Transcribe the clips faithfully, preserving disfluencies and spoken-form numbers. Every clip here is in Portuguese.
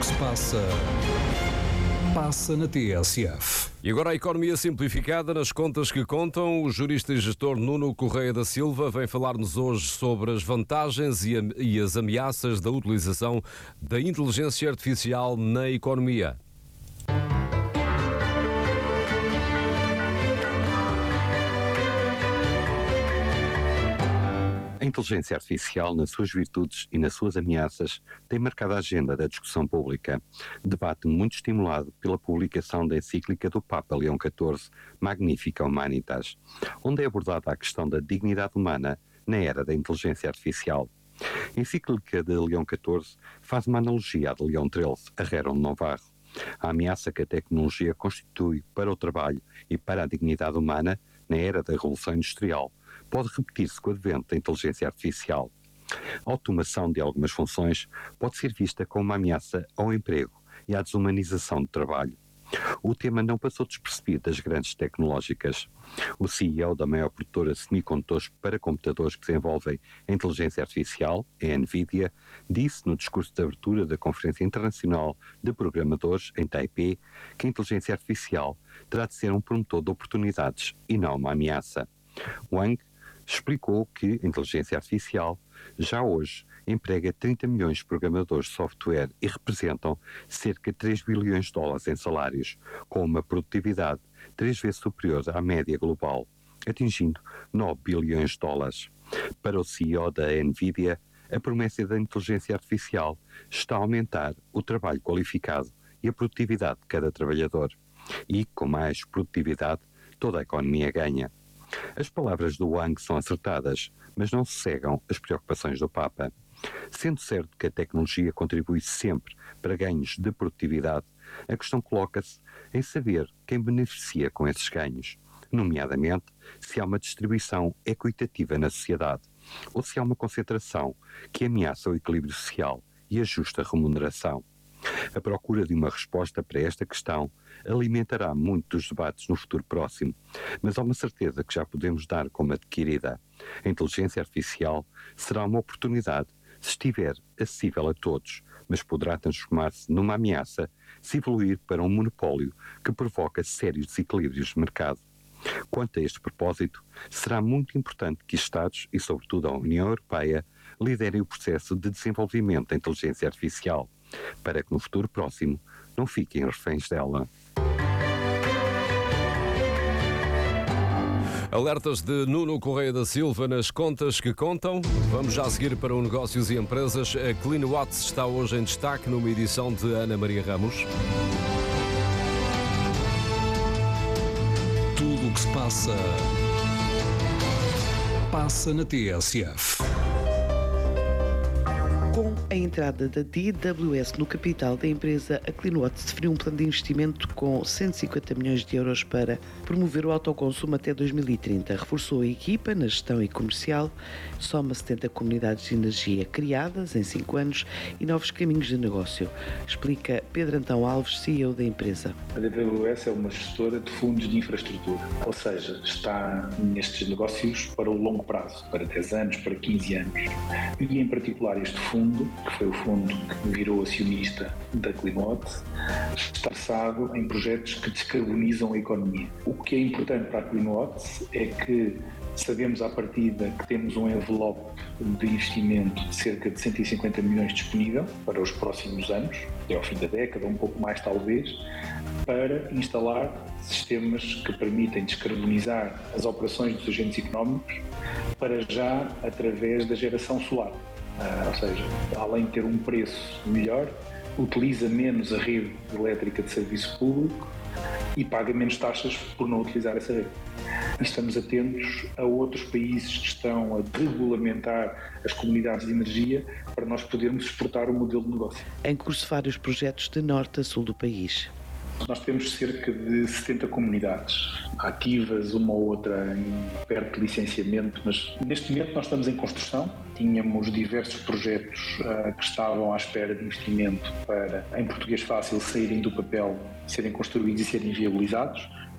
que se passa, passa na T S F. E agora a economia simplificada nas contas que contam. O jurista e gestor Nuno Correia da Silva vem falar-nos hoje sobre as vantagens e as ameaças da utilização da inteligência artificial na economia. A inteligência artificial, nas suas virtudes e nas suas ameaças, tem marcado a agenda da discussão pública. Debate muito estimulado pela publicação da encíclica do Papa Leão catorze, Magnificat Humanitas, onde é abordada a questão da dignidade humana na era da inteligência artificial. A encíclica de Leão catorze faz uma analogia à de Leão treze, a Rerum Novarum. A ameaça que a tecnologia constitui para o trabalho e para a dignidade humana na era da Revolução Industrial pode repetir-se com o advento da inteligência artificial. A automação de algumas funções pode ser vista como uma ameaça ao emprego e à desumanização do trabalho. O tema não passou despercebido das grandes tecnológicas. O C E O da maior produtora de semicondutores para computadores que desenvolvem a inteligência artificial, a NVIDIA, disse no discurso de abertura da Conferência Internacional de Programadores, em Taipei, que a inteligência artificial terá de ser um promotor de oportunidades e não uma ameaça. Wang explicou que a inteligência artificial já hoje emprega trinta milhões de programadores de software e representam cerca de três bilhões de dólares em salários, com uma produtividade três vezes superior à média global, atingindo nove bilhões de dólares. Para o C E O da NVIDIA, a promessa da inteligência artificial está a aumentar o trabalho qualificado e a produtividade de cada trabalhador. E, com mais produtividade, toda a economia ganha. As palavras do Wang são acertadas, mas não se cegam as preocupações do Papa. Sendo certo que a tecnologia contribui sempre para ganhos de produtividade, a questão coloca-se em saber quem beneficia com esses ganhos, nomeadamente se há uma distribuição equitativa na sociedade ou se há uma concentração que ameaça o equilíbrio social e a justa remuneração. A procura de uma resposta para esta questão alimentará muito dos debates no futuro próximo, mas há uma certeza que já podemos dar como adquirida. A inteligência artificial será uma oportunidade se estiver acessível a todos, mas poderá transformar-se numa ameaça se evoluir para um monopólio que provoca sérios desequilíbrios de mercado. Quanto a este propósito, será muito importante que Estados, e sobretudo a União Europeia, liderem o processo de desenvolvimento da inteligência artificial, para que no futuro próximo não fiquem reféns dela. Alertas de Nuno Correia da Silva nas contas que contam. Vamos já seguir para o Negócios e Empresas. A CleanWatts está hoje em destaque numa edição de Ana Maria Ramos. Tudo o que se passa, passa na T S F. Com a entrada da D W S no capital da empresa, a CleanWatts definiu um plano de investimento com cento e cinquenta milhões de euros para promover o autoconsumo até dois mil e trinta. Reforçou a equipa na gestão e comercial, soma setenta comunidades de energia criadas em cinco anos e novos caminhos de negócio. Explica Pedro Antão Alves, C E O da empresa. A D W S é uma gestora de fundos de infraestrutura, ou seja, está nestes negócios para o longo prazo, para dez anos, para quinze anos. E em particular este fundo, que foi o fundo que virou acionista da CleanWatts, está interessado em projetos que descarbonizam a economia. O que é importante para a CleanWatts é que sabemos à partida que temos um envelope de investimento de cerca de cento e cinquenta milhões disponível para os próximos anos, até ao fim da década, um pouco mais talvez, para instalar sistemas que permitem descarbonizar as operações dos agentes económicos, para já através da geração solar. Uh, ou seja, além de ter um preço melhor, utiliza menos a rede elétrica de serviço público e paga menos taxas por não utilizar essa rede. Estamos atentos a outros países que estão a regulamentar as comunidades de energia para nós podermos exportar o modelo de negócio. Em curso vários projetos de norte a sul do país. Nós temos cerca de setenta comunidades ativas, uma ou outra em perto de licenciamento, mas neste momento nós estamos em construção. Tínhamos diversos projetos uh, que estavam à espera de investimento para, em português fácil, saírem do papel, serem construídos e serem viabilizados.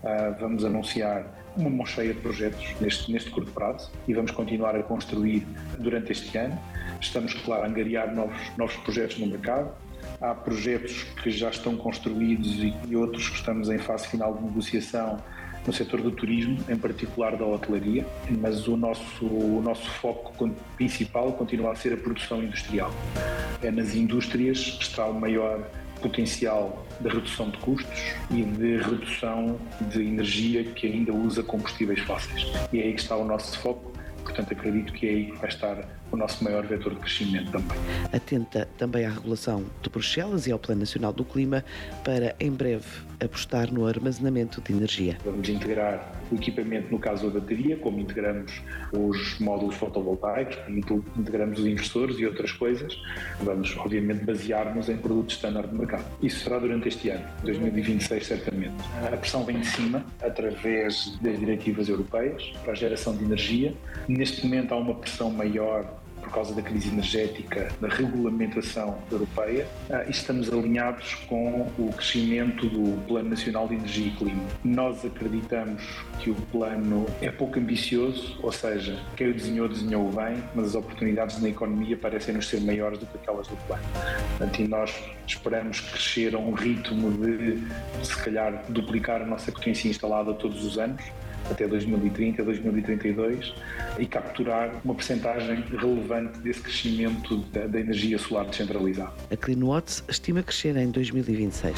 vamos anunciar uma mão cheia de projetos neste, neste curto prazo e vamos continuar a construir durante este ano. Estamos, claro, a angariar novos, novos projetos no mercado. Há projetos que já estão construídos e, e outros que estamos em fase final de negociação no setor do turismo, em particular da hotelaria, mas o nosso, o nosso foco principal continua a ser a produção industrial. É nas indústrias que está o maior potencial de redução de custos e de redução de energia que ainda usa combustíveis fósseis. E é aí que está o nosso foco, portanto acredito que é aí que vai estar o nosso maior vetor de crescimento também. Atenta também à regulação de Bruxelas e ao Plano Nacional do Clima para, em breve, apostar no armazenamento de energia. Vamos integrar o equipamento, no caso da bateria, como integramos os módulos fotovoltaicos, como integramos os inversores e outras coisas. Vamos, obviamente, basear-nos em produtos standard de mercado. Isso será durante este ano, dois mil e vinte e seis, certamente. A pressão vem de cima, através das diretivas europeias, para a geração de energia. Neste momento há uma pressão maior por causa da crise energética, da regulamentação europeia, e estamos alinhados com o crescimento do Plano Nacional de Energia e Clima. Nós acreditamos que o plano é pouco ambicioso, ou seja, quem o desenhou, desenhou bem, mas as oportunidades na economia parecem-nos ser maiores do que aquelas do plano. Portanto, e nós esperamos crescer a um ritmo de, se calhar, duplicar a nossa potência instalada todos os anos, até dois mil e trinta, dois mil e trinta e dois, e capturar uma percentagem relevante desse crescimento da, da energia solar descentralizada. A CleanWatts estima crescer em dois mil e vinte e seis.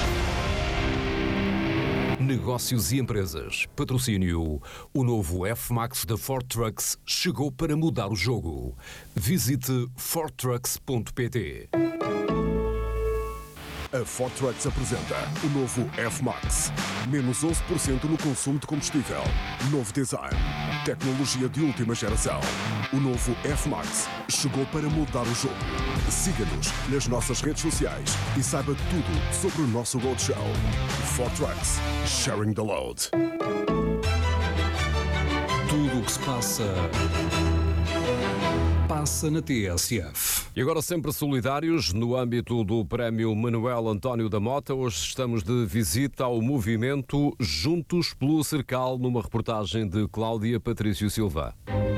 Negócios e empresas. Patrocínio. O novo F-Max da Ford Trucks chegou para mudar o jogo. Visite ford trucks ponto pt. A Ford Trucks apresenta o novo F-Max. Menos onze por cento no consumo de combustível. Novo design. Tecnologia de última geração. O novo F-Max chegou para mudar o jogo. Siga-nos nas nossas redes sociais e saiba tudo sobre o nosso roadshow. Ford Trucks. Sharing the load. Tudo o que se passa, passa na T S F. E agora sempre solidários, no âmbito do Prémio Manuel António da Mota, hoje estamos de visita ao movimento Juntos pelo Cercal, numa reportagem de Cláudia Patrício Silva.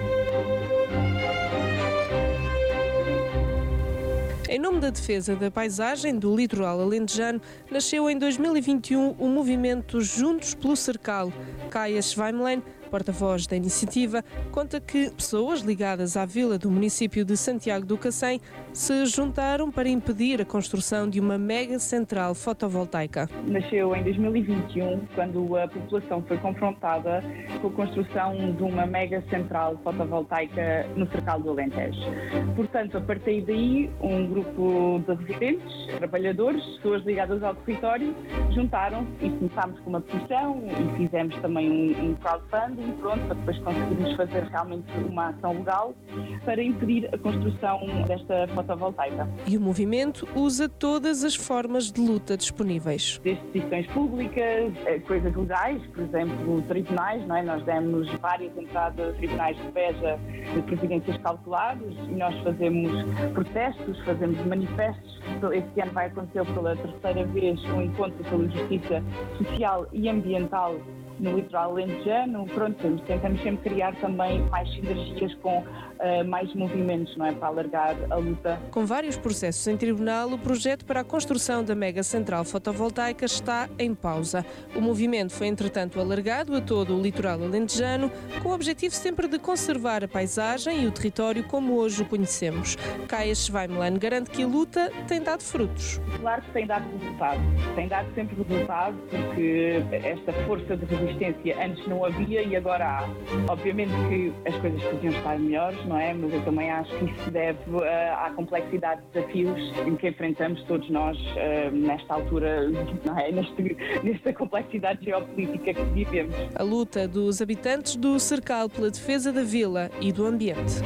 Em nome da defesa da paisagem do litoral alentejano, nasceu em dois mil e vinte e um o movimento Juntos pelo Cercal. Kaia Schweimlein, porta-voz da iniciativa, conta que pessoas ligadas à vila do município de Santiago do Cacém se juntaram para impedir a construção de uma mega central fotovoltaica. Nasceu em dois mil e vinte e um, quando a população foi confrontada com a construção de uma mega central fotovoltaica no Cercal do Alentejo. Portanto, a partir daí, um grupo de residentes, trabalhadores, pessoas ligadas ao território, juntaram-se e começámos com uma petição e fizemos também um, um crowdfunding, pronto, para depois conseguirmos fazer realmente uma ação legal para impedir a construção desta fotovoltaica. E o movimento usa todas as formas de luta disponíveis. Desde decisões públicas, coisas legais, por exemplo, tribunais, não é? Nós demos várias entradas a tribunais de Beja de previdências cautelares e nós fazemos protestos, fazemos manifestos. Este ano vai acontecer pela terceira vez um encontro pela justiça social e ambiental no litoral alentejano. Pronto, tentamos sempre criar também mais sinergias com uh, mais movimentos, não é? Para alargar a luta. Com vários processos em tribunal, o projeto para a construção da mega central fotovoltaica está em pausa. O movimento foi, entretanto, alargado a todo o litoral alentejano, com o objetivo sempre de conservar a paisagem e o território como hoje o conhecemos. Kaia Schweimlein garante que a luta tem dado frutos. Claro que tem dado resultado. Tem dado sempre resultado, porque esta força de resistência antes não havia e agora há. Obviamente que as coisas podiam estar melhores, não é? Mas eu também acho que isso se deve uh, à complexidade de desafios em que enfrentamos todos nós uh, nesta altura, não é? Neste, nesta complexidade geopolítica que vivemos. A luta dos habitantes do Cercal pela defesa da vila e do ambiente.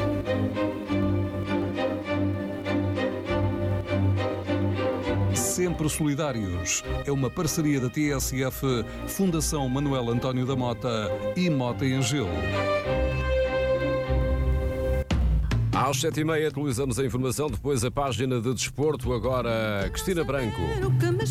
Sempre solidários. É uma parceria da T S F, Fundação Manuel António da Mota e Mota em Gelo. Às sete e meia atualizamos a informação, depois a página de desporto. Agora, Cristina Branco.